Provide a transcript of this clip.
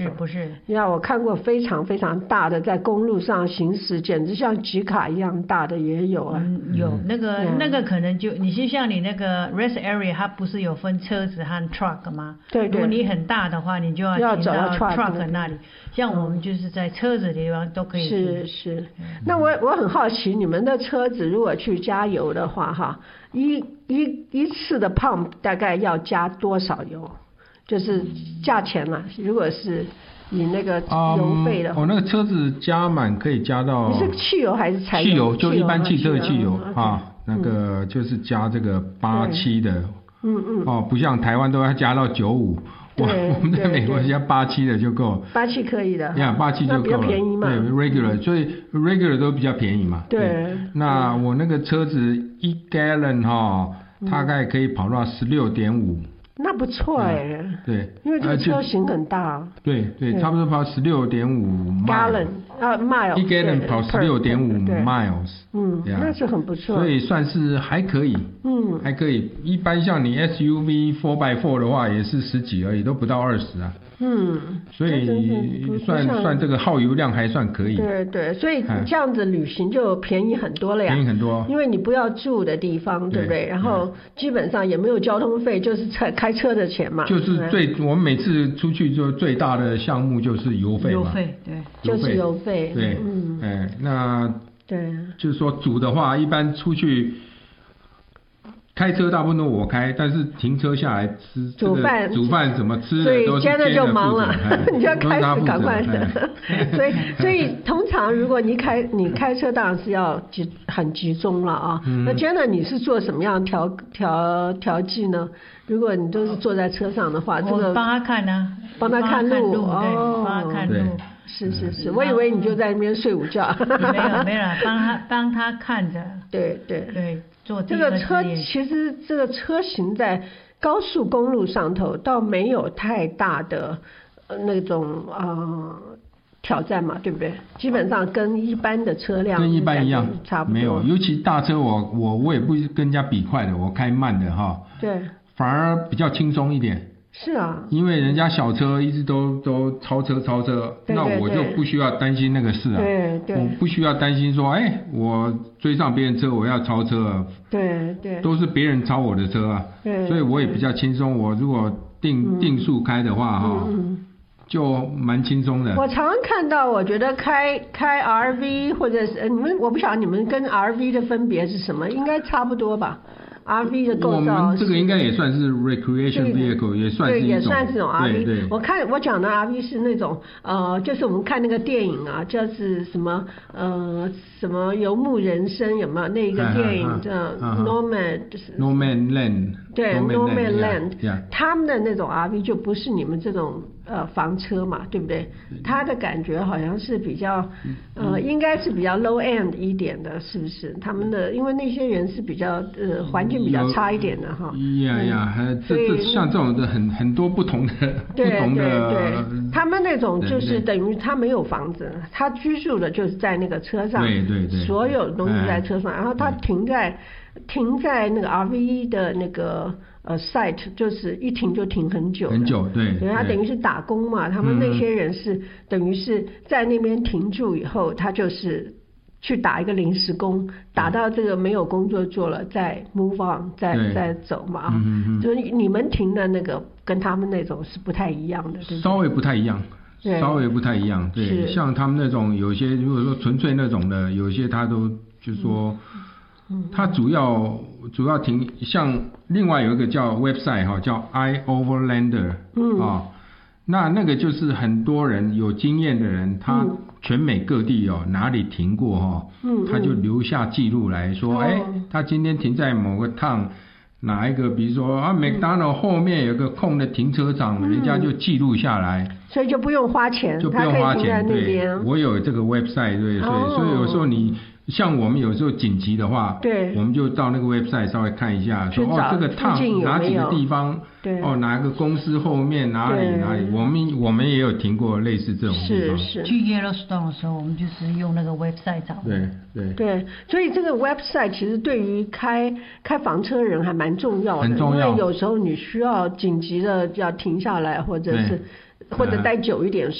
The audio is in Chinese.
不是。 我看过非常非常大的在公路上行驶，简直像吉卡一样大的也有啊。 有那个可能就你像你那个 rest area， 它不是有分车子和 truck 吗？ 对。 如果你很大的话，你就要停到 truck 那里。像我们就是在车子的地方都可以停。 是。那我很好奇，你们的车子如果去加油的话，哈，一次的 pump 大概要加多少油？就是价钱啦，如果是你那个油费的话， 那个车子加满可以加到。 你是汽油还是柴油？ 汽油，就一般汽车的汽油啊，那个就是加这个87的。不像台湾都要加到95。我们在美国加87的就够。 87可以的。 87就够了。 比较便宜嘛。 对 ，regular， 所以 regular 都比较便宜嘛。 对。 那我那个车子1 gallon 大概可以跑到16.5。 那不错哎。 对。 因为这个车型很大。 对，差不多跑16.5 gallon mile。 1 gallon 跑16.5 miles。 那是很不错。 所以算是还可以。还可以。一般像你 SUV 4x4 的话，也是10几而已，都不到20啊。所以算这个耗油量还算可以。 对，所以这样子旅行就便宜很多了呀。 便宜很多。 因为你不要住的地方，对不对？然后基本上也没有交通费，就是开车的钱嘛。 就是我们每次出去就最大的项目就是油费嘛。 油费，对。 就是油费。 对。那对。 就是说煮的话，一般出去。开车大部分都我开，但是停车下来吃煮饭怎么吃的都是Janet 就忙了，你就要开始赶快的。所以通常如果你开车当然是要很集中了啊。那Janet你是做什么样调剂呢？如果你都是坐在车上的话，这个帮他看啊， 帮他看路哦，帮他看路。 是，我以为你就在那边睡午觉。 没有，帮他看着。对。 这个车其实这个车型在高速公路上头倒没有太大的那种挑战嘛，对不对？基本上跟一般的车辆跟一般一样差不多。 没有，尤其大车我也不跟人家比快的，我开慢的哈。 对。 反而比较轻松一点。 是啊。 因为人家小车一直都超车，那我就不需要担心那个事啊。 对。 我不需要担心说，我追上别人车，我要超车啊。 对。 都是别人超我的车啊。 对。 所以我也比较轻松。我如果定速开的话就蛮轻松的。 我常常看到，我觉得开 RV 或者是我不晓得你们跟 RV 的分别是什么，应该差不多吧。RV 的构造， 我们这个应该也算是 recreation vehicle， 也算是一种。 也算是种 RV。 对。 我讲的 RV 是那种就是我们看那个电影啊，就是什么游牧人生有没有那个电影叫 Nomad Land。 对 Nomad Land， 他们的那种 RV 就不是你们这种房车嘛，对不对？它的感觉好像是比较应该是比较 low end 一点的，是不是？他们的因为那些人是比较环境比较差一点的哈。 这像这种的很多不同的。 对。他们那种就是等于他没有房子，他居住的就是在那个车上。 对。 所有东西在车上，然后他停在那个 RV 的那个site， 就是一停就停很久。对。他等于是打工嘛，他们那些人是等于是在那边停住以后，他就是去打一个临时工，打到这个没有工作做了，再 move on， 再走嘛。就是你们停的那个跟他们那种是不太一样的，对不对？ 稍微不太一样。对。像他们那种有些如果说纯粹那种的，有些他都就是说。它主要停，像另外有一个叫 website 叫 iOverlander 那个就是很多人有经验的人，他全美各地哪里停过他就留下记录来说，他今天停在某个town哪一个，比如说McDonald 后面有个空的停车场，人家就记录下来， 所以就不用花钱， 就不用花钱。对，我有这个 website， 对，所以有时候你。像我们有时候紧急的话， 对， 我们就到那个 website 稍微看一下，说这个town哪几个地方， 对， 哪个公司后面哪里，我们也有停过类似这种地方。 是。 去 Yellowstone 的时候，我们就是用那个 website 找。 对，所以这个 website 其实对于开房车人还蛮重要的， 很重要， 因为有时候你需要紧急的要停下来，或者待久一点。